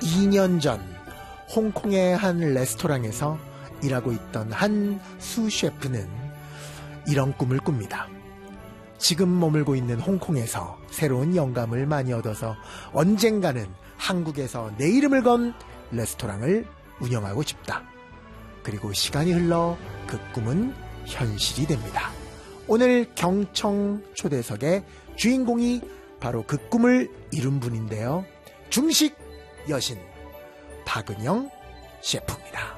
2년 전 홍콩의 한 레스토랑에서 일하고 있던 한 수셰프는 이런 꿈을 꿉니다. 지금 머물고 있는 홍콩에서 새로운 영감을 많이 얻어서 언젠가는 한국에서 내 이름을 건 레스토랑을 운영하고 싶다. 그리고 시간이 흘러 그 꿈은 현실이 됩니다. 오늘 경청 초대석의 주인공이 바로 그 꿈을 이룬 분인데요. 중식 여신 박은영 셰프입니다.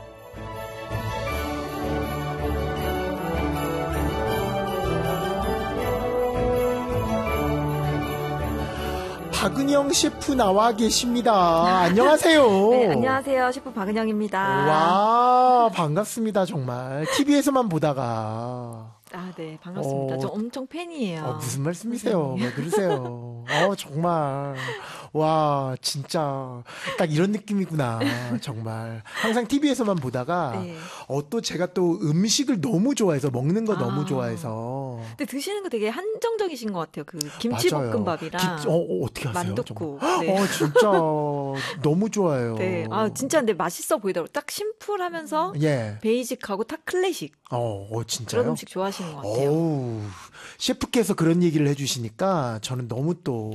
박은영 셰프 나와 계십니다. 안녕하세요. 네, 안녕하세요. 셰프 박은영입니다. 와, 반갑습니다. 정말 TV에서만 보다가. 아, 네, 반갑습니다. 저 엄청 팬이에요. 무슨 말씀이세요? 왜 그러세요? 정말. 와, 진짜 딱 이런 느낌이구나. 정말. 항상 TV에서만 보다가 네. 또 제가 또 음식을 너무 좋아해서 먹는 거 너무 좋아해서. 근데 드시는 거 되게 한정적이신 것 같아요. 그 김치볶음밥이랑 어떻게 하세요? 만둣국. 네. 진짜 너무 좋아요. 네. 진짜 근데 맛있어 보이더라고요. 딱 심플하면서 예. 베이직하고 딱 클래식. 진짜요? 그런 음식 좋아하시는 것 같아요. 셰프께서 그런 얘기를 해주시니까 저는 너무 또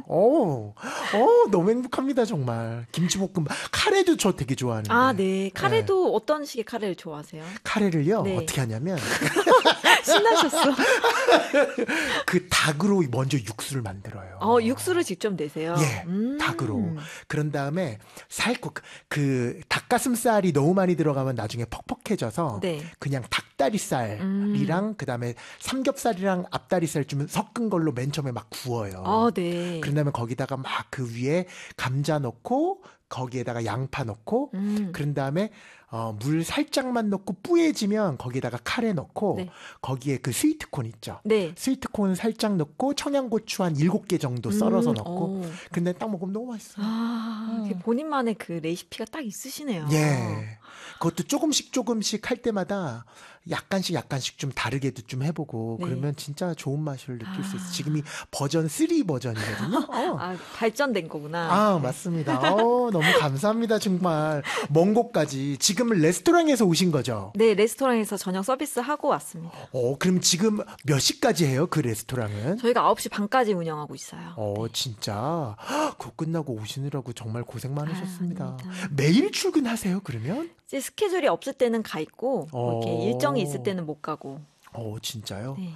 너무 행복합니다. 정말. 김치볶음밥, 카레도 저 되게 좋아하는데. 아, 네. 카레도 어떤 식의 카레를 좋아하세요? 카레를요? 네. 어떻게 하냐면 신나셨어. 그 닭으로 먼저 육수를 만들어요. 육수를 직접 내세요? 예, 닭으로. 그런 다음에 살코 그 닭가슴살이 너무 많이 들어가면 나중에 퍽퍽해져서 네. 그냥 닭다리살이랑 그다음에 삼겹살이랑 앞다리살 좀 섞은 걸로 맨 처음에 막 구워요. 네. 그런 다음에 거기다가 막 그 위에 감자 넣고 거기에다가 양파 넣고 그런 다음에 물 살짝만 넣고 뿌얘지면 거기에다가 카레 넣고 네. 거기에 그 스위트콘 있죠. 네. 스위트콘 살짝 넣고 청양고추 한 7개 정도 썰어서 넣고 근데 딱 먹으면 너무 맛있어요. 본인만의 그 레시피가 딱 있으시네요. 예. 그것도 조금씩 할 때마다 약간씩 좀 다르게도 좀 해보고 네. 그러면 진짜 좋은 맛을 느낄 수 있어요. 지금이 버전 3 버전이거든요. 발전된 거구나. 네. 맞습니다. 너무 감사합니다. 정말 먼 곳까지. 지금은 레스토랑에서 오신 거죠? 네, 레스토랑에서 저녁 서비스 하고 왔습니다. 그럼 지금 몇 시까지 해요? 그 레스토랑은? 저희가 9시 반까지 운영하고 있어요. 진짜? 그거 끝나고 오시느라고 정말 고생 많으셨습니다. 아닙니다. 매일 출근하세요, 그러면? 이제 스케줄이 없을 때는 가 있고 이렇게 일정이 있을 때는 못 가고. 진짜요? 네.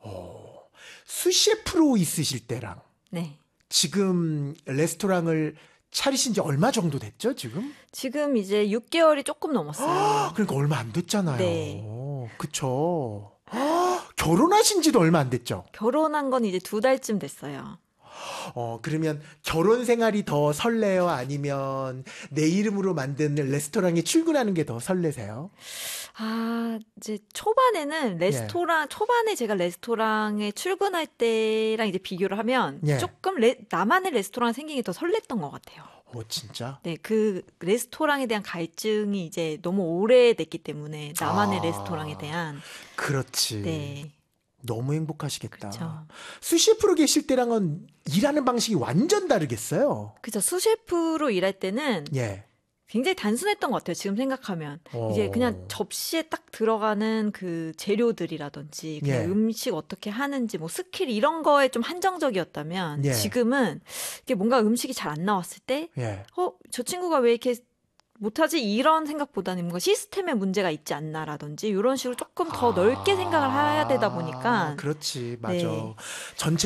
수셰프로 있으실 때랑 네. 지금 레스토랑을 차리신 지 얼마 정도 됐죠, 지금? 지금 이제 6개월이 조금 넘었어요. 그러니까 얼마 안 됐잖아요. 네. 그쵸. 결혼하신 지도 얼마 안 됐죠? 결혼한 건 이제 2달쯤 됐어요. 그러면 결혼 생활이 더 설레요? 아니면 내 이름으로 만든 레스토랑에 출근하는 게 더 설레세요? 이제 초반에는 초반에 제가 레스토랑에 출근할 때랑 이제 비교를 하면 조금 나만의 레스토랑 생긴 게 더 설렜던 것 같아요. 진짜? 네, 그 레스토랑에 대한 갈증이 이제 너무 오래됐기 때문에 나만의 레스토랑에 대한. 그렇지. 네. 너무 행복하시겠다. 그쵸. 수셰프로 계실 때랑은 일하는 방식이 완전 다르겠어요. 그죠. 수셰프로 일할 때는 굉장히 단순했던 것 같아요. 지금 생각하면. 이제 그냥 접시에 딱 들어가는 그 재료들이라든지 그냥 음식 어떻게 하는지 뭐 스킬 이런 거에 좀 한정적이었다면 지금은 이게 뭔가 음식이 잘 안 나왔을 때 저 친구가 왜 이렇게 못하지? 이런 생각보다는 뭔가 시스템에 문제가 있지 않나라든지 이런 식으로 조금 더 넓게 생각을 해야 되다 보니까. 그렇지. 맞아. 네. 전체